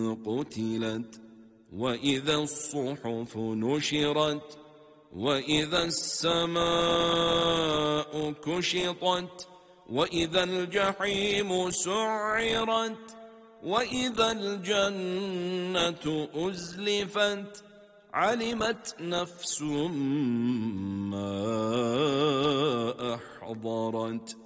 قتلت وإذا الصحف نشرت وإذا السماء كشطت وإذا الجحيم سعرت وإذا الجنة أزلفت علمت نفس ما أحضرت